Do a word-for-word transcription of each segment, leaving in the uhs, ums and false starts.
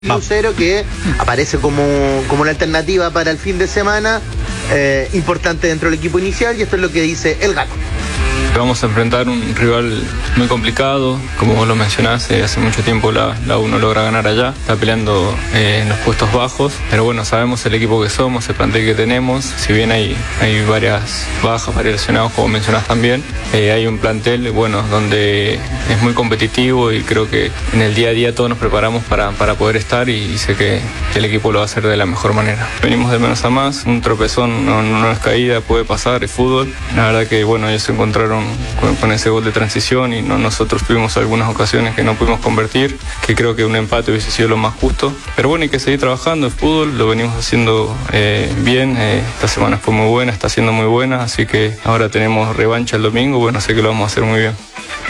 Lucero, que aparece como, como una alternativa para el fin de semana, eh, importante dentro del equipo inicial, y esto es lo que dice el Gato. Vamos a enfrentar un rival muy complicado, como vos lo mencionaste, hace mucho tiempo la, la U no logra ganar allá, está peleando eh, en los puestos bajos, pero bueno, sabemos el equipo que somos, el plantel que tenemos, si bien hay, hay varias bajas, varios lesionados, como mencionás también, eh, hay un plantel, bueno, donde es muy competitivo y creo que en el día a día todos nos preparamos para, para poder estar y, y sé que, que el equipo lo va a hacer de la mejor manera. Venimos de menos a más, un tropezón no, no es caída, puede pasar, es fútbol, la verdad que bueno, ellos se encontraron Con, con ese gol de transición y no, nosotros tuvimos algunas ocasiones que no pudimos convertir, que creo que un empate hubiese sido lo más justo, pero bueno, hay que seguir trabajando, el fútbol lo venimos haciendo eh, bien, eh, esta semana fue muy buena, está siendo muy buena, así que ahora tenemos revancha el domingo, bueno, sé que lo vamos a hacer muy bien.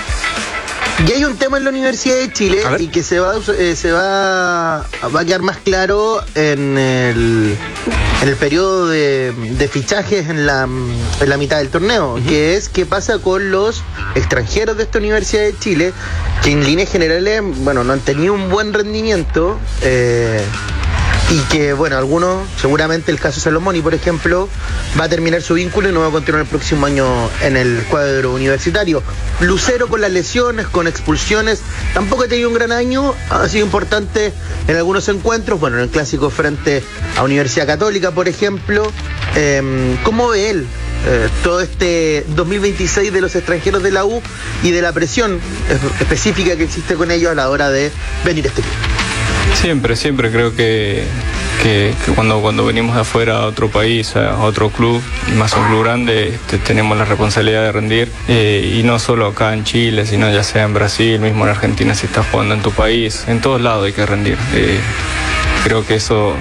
Y hay un tema en la Universidad de Chile y que se va, eh, se va, va a quedar más claro en el, en el periodo de, de fichajes en la, en la mitad del torneo, uh-huh. que es qué pasa con los extranjeros de esta Universidad de Chile, que en líneas generales, bueno, no han tenido un buen rendimiento, eh, y que, bueno, algunos, seguramente el caso Salomoni, por ejemplo, va a terminar su vínculo y no va a continuar el próximo año en el cuadro universitario. Lucero con las lesiones, con expulsiones, tampoco ha tenido un gran año, ha sido importante en algunos encuentros, bueno, en el clásico frente a Universidad Católica, por ejemplo. Eh, ¿Cómo ve él eh, todo este dos mil veintiséis de los extranjeros de la U y de la presión específica que existe con ellos a la hora de venir a este club? Siempre, siempre creo que, que, que cuando, cuando venimos de afuera a otro país, a otro club, y más un club grande, te, tenemos la responsabilidad de rendir, eh, y no solo acá en Chile, sino ya sea en Brasil, mismo en Argentina, si estás jugando en tu país, en todos lados hay que rendir. Eh, creo que eso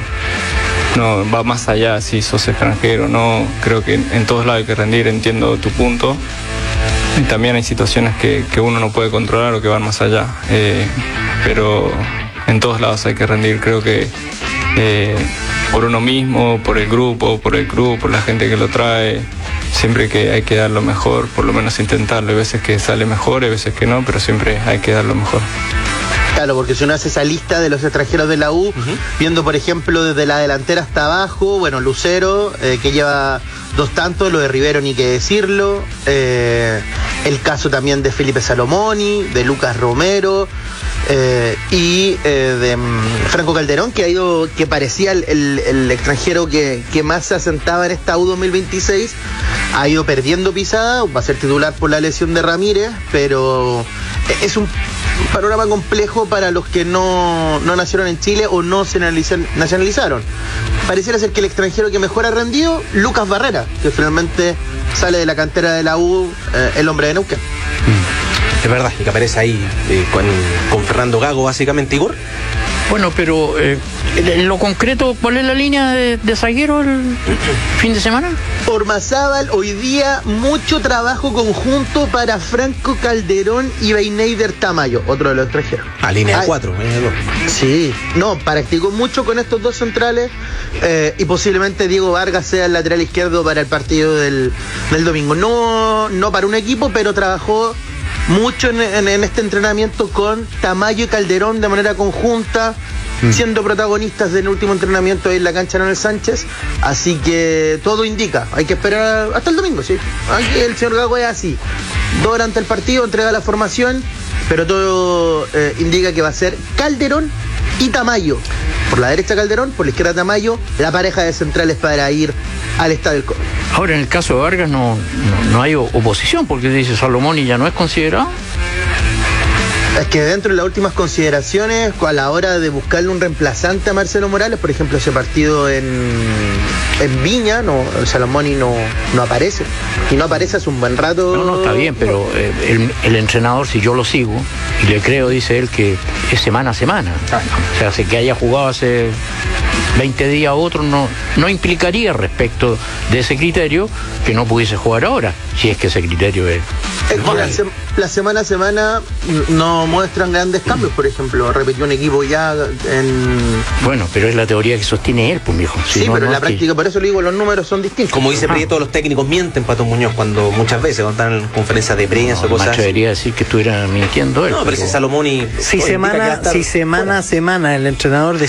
no va más allá si sos extranjero, no, creo que en, en todos lados hay que rendir, entiendo tu punto. Y también hay situaciones que, que uno no puede controlar o que van más allá, eh, pero en todos lados hay que rendir, creo que eh, por uno mismo, por el grupo, por el club, por la gente que lo trae, siempre que hay que dar lo mejor, por lo menos intentarlo. Hay veces que sale mejor, hay veces que no, pero siempre hay que dar lo mejor. Claro, porque si uno hace esa lista de los extranjeros de la U, uh-huh. viendo por ejemplo desde la delantera hasta abajo, bueno, Lucero, eh, que lleva dos tantos, lo de Rivero ni que decirlo, eh, el caso también de Felipe Salomoni, de Lucas Romero, eh, y eh, de um, Franco Calderón, que ha ido, que parecía el, el, el extranjero que, que más se asentaba en esta U dos mil veintiséis, ha ido perdiendo pisada, va a ser titular por la lesión de Ramírez, pero es un panorama complejo para los que no, no nacieron en Chile o no se nacionalizaron. Pareciera ser que el extranjero que mejor ha rendido, Lucas Barrera, que finalmente sale de la cantera de la U, eh, el hombre de Neuquén. Es verdad, y que aparece ahí eh, con, con Fernando Gago, básicamente, Igor. Bueno, pero eh, en lo concreto, ¿cuál es la línea de, de zaguero el fin de semana? Ormazábal, hoy día mucho trabajo conjunto para Franco Calderón y Beineider Tamayo, otro de los extranjeros. A línea de cuatro. Sí, no, practicó mucho con estos dos centrales, eh, y posiblemente Diego Vargas sea el lateral izquierdo para el partido del, del domingo. No, no para un equipo, pero trabajó mucho en, en, en este entrenamiento con Tamayo y Calderón de manera conjunta, mm. siendo protagonistas del último entrenamiento en la cancha Manuel Sánchez, así que todo indica, hay que esperar hasta el domingo, sí. Aquí el señor Gago es así, dos horas antes del partido entrega la formación, pero todo eh, indica que va a ser Calderón y Tamayo, por la derecha Calderón, por la izquierda Tamayo, la pareja de centrales para ir al estadio del Cobre. Ahora, en el caso de Vargas no, no, no hay oposición, porque dice Salomoni ya no es considerado. Es que dentro de las últimas consideraciones, a la hora de buscarle un reemplazante a Marcelo Morales, por ejemplo, ese partido en, en Viña, no, Salomoni no, no aparece. Y no aparece hace un buen rato. No, no, está bien, pero eh, el, el entrenador, si yo lo sigo, y le creo, dice él que es semana a semana. Ah. O sea, hace que haya jugado hace veinte días a otro, no, no implicaría respecto de ese criterio que no pudiese jugar ahora, si es que ese criterio es... Es que la, se, la semana a semana no muestran grandes cambios. Por ejemplo, repitió un equipo ya en... Bueno, pero es la teoría que sostiene él, pues, mijo. Si sí, no, pero en la práctica, que... por eso le digo, los números son distintos. Como dice Prieto, los técnicos mienten, Pato Muñoz, cuando muchas veces cuando están en conferencias de prensa no, o cosas así. debería decir que estuviera mintiendo él. No, pero, pero si Salomón y... Si semana, si semana a semana el entrenador